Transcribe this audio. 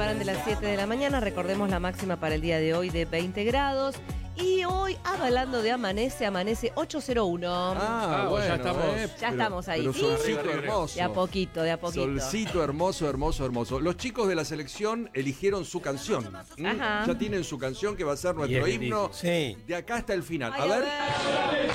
separan de las 7 de la mañana. Recordemos la máxima para el día de hoy de 20 grados. Y hoy, hablando de amanece 8:01. Bueno, ya estamos. Ya estamos ahí. Pero solcito Arriba. hermoso. De a poquito. Solcito hermoso. Los chicos de la selección eligieron su canción. Ajá. Ya tienen su canción que va a ser nuestro Y es himno. lindísimo. Sí. De acá hasta el final. Ay, A ver.